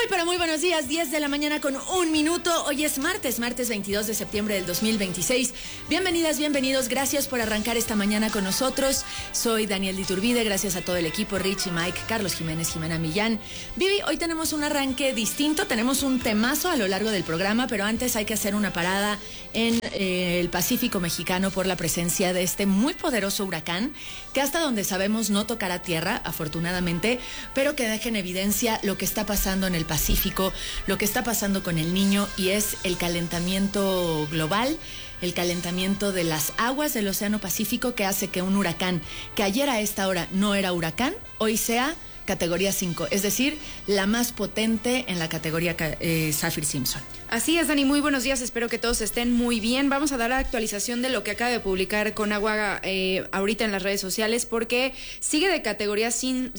pero muy buenos días, 10 de la mañana con 1 minuto. Hoy es martes 22 de septiembre del 2026. Bienvenidas, bienvenidos, gracias por arrancar esta mañana con nosotros. Soy Daniel Iturbide, gracias a todo el equipo, Richie, Mike, Carlos Jiménez, Jimena Millán. Vivi, hoy tenemos un arranque distinto, tenemos un temazo a lo largo del programa, pero antes hay que hacer una parada en el Pacífico mexicano por la presencia de este muy poderoso huracán, que hasta donde sabemos no tocará tierra, afortunadamente, pero que deja en evidencia lo que está pasando en el Pacífico, lo que está pasando con el Niño, y es el calentamiento global, el calentamiento de las aguas del Océano Pacífico, que hace que un huracán que ayer a esta hora no era huracán, hoy sea categoría 5, es decir, la más potente en la categoría Saffir-Simpson. Así es, Dani, muy buenos días, espero que todos estén muy bien. Vamos a dar la actualización de lo que acaba de publicar Conagua ahorita en las redes sociales, porque sigue de categoría 5,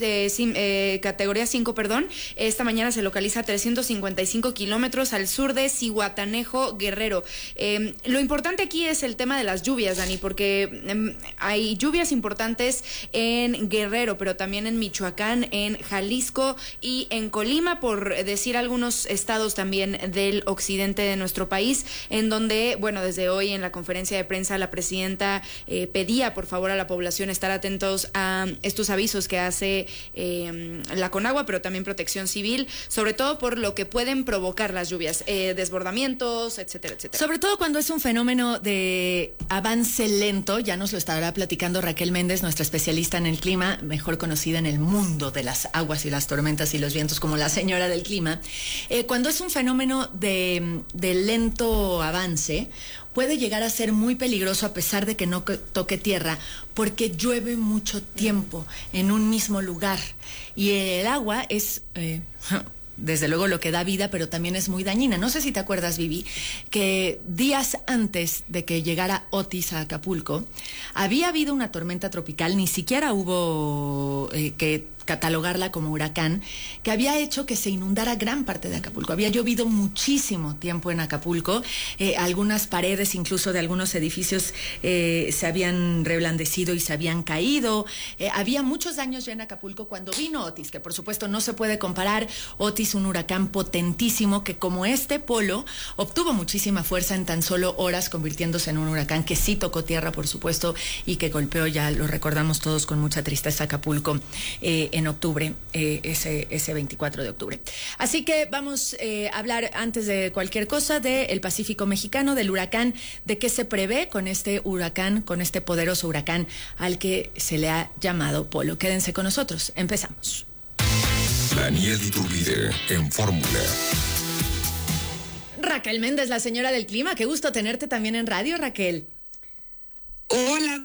Esta mañana se localiza a 355 kilómetros al sur de Zihuatanejo, Guerrero. Lo importante aquí es el tema de las lluvias, Dani, porque hay lluvias importantes en Guerrero, pero también en Michoacán, en Jalisco y en Colima, por decir algunos estados también del occidente de nuestro país, en donde, bueno, desde hoy en la conferencia de prensa la presidenta pedía por favor a la población estar atentos a estos avisos que hace la Conagua, pero también Protección Civil, sobre todo por lo que pueden provocar las lluvias, desbordamientos, etcétera, etcétera. Sobre todo cuando es un fenómeno de avance lento, ya nos lo estará platicando Raquel Méndez, nuestra especialista en el clima, mejor conocida en el mundo de las aguas y las tormentas y los vientos como la señora del clima. Cuando es un fenómeno de lento avance, puede llegar a ser muy peligroso a pesar de que no toque tierra, porque llueve mucho tiempo en un mismo lugar y el agua es desde luego lo que da vida, pero también es muy dañina. No sé si te acuerdas, Vivi, que días antes de que llegara Otis a Acapulco, había habido una tormenta tropical, ni siquiera hubo que catalogarla como huracán, que había hecho que se inundara gran parte de Acapulco. Había llovido muchísimo tiempo en Acapulco, algunas paredes incluso de algunos edificios se habían reblandecido y se habían caído, había muchos daños ya en Acapulco cuando vino Otis, que por supuesto no se puede comparar. Otis, un huracán potentísimo que, como este Polo, obtuvo muchísima fuerza en tan solo horas, convirtiéndose en un huracán que sí tocó tierra, por supuesto, y que golpeó, ya lo recordamos todos con mucha tristeza, Acapulco en octubre, ese 24 de octubre. Así que vamos a hablar antes de cualquier cosa del Pacífico mexicano, del huracán, de qué se prevé con este huracán, con este poderoso huracán al que se le ha llamado Polo. Quédense con nosotros, empezamos. Daniel Iturbide en Fórmula. Raquel Méndez, la señora del clima, qué gusto tenerte también en radio, Raquel. Hola.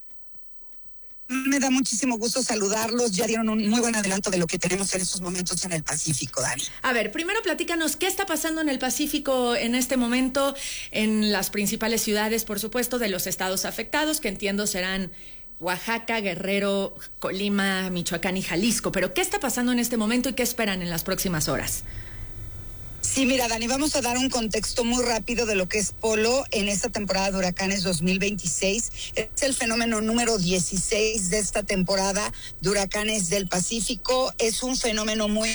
Me da muchísimo gusto saludarlos. Ya dieron un muy buen adelanto de lo que tenemos en estos momentos en el Pacífico, Dani. A ver, primero platícanos qué está pasando en el Pacífico en este momento, en las principales ciudades, por supuesto, de los estados afectados, que entiendo serán Oaxaca, Guerrero, Colima, Michoacán y Jalisco. Pero ¿qué está pasando en este momento y qué esperan en las próximas horas? Sí, mira, Dani, vamos a dar un contexto muy rápido de lo que es Polo en esta temporada de huracanes 2026. Es el fenómeno número 16 de esta temporada de huracanes del Pacífico. Es un fenómeno muy...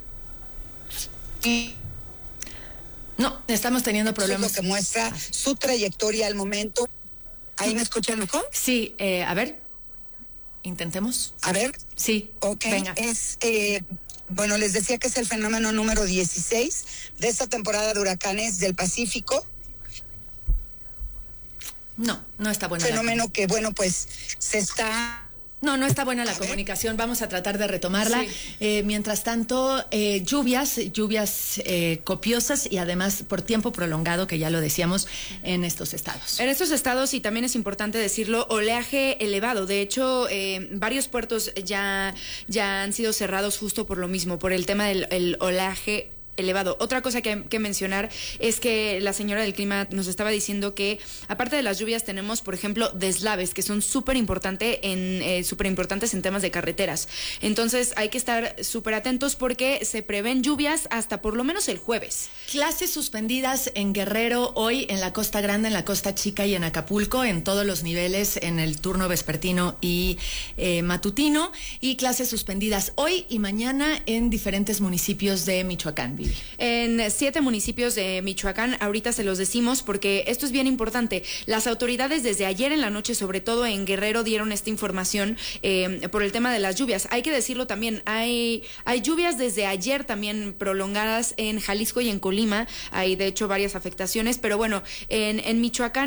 No, estamos teniendo problemas. Eso es lo que muestra su trayectoria al momento. ¿Ahí me escuchan mejor? Sí, a ver, intentemos. A ver. Sí, ok, venga. Bueno, les decía que es el fenómeno número 16 de esta temporada de huracanes del Pacífico. No está bueno. Fenómeno que, bueno, pues se está... No está buena la comunicación, vamos a tratar de retomarla. Sí. Mientras tanto, lluvias copiosas y además por tiempo prolongado, que ya lo decíamos, en estos estados. En estos estados, y también es importante decirlo, oleaje elevado. De hecho, varios puertos ya han sido cerrados justo por lo mismo, por el tema del oleaje elevado. Otra cosa que mencionar es que la señora del clima nos estaba diciendo que aparte de las lluvias tenemos, por ejemplo, deslaves que son súper importantes en temas de carreteras. Entonces hay que estar súper atentos porque se prevén lluvias hasta por lo menos el jueves. Clases suspendidas en Guerrero hoy, en la Costa Grande, en la Costa Chica y en Acapulco, en todos los niveles, en el turno vespertino y matutino, y clases suspendidas hoy y mañana en diferentes municipios de Michoacán. Vivi? En 7 municipios de Michoacán, ahorita se los decimos porque esto es bien importante. Las autoridades desde ayer en la noche, sobre todo en Guerrero, dieron esta información por el tema de las lluvias. Hay que decirlo también, hay lluvias desde ayer también prolongadas en Jalisco y en Colima. Hay de hecho varias afectaciones, pero bueno, en Michoacán